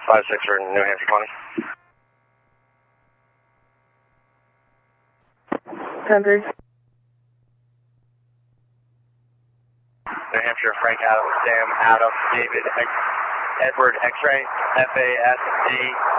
5-6 for New Hampshire 20. 10-3. New Hampshire, Frank Adam, Sam Adam, David Edward X-ray, FASD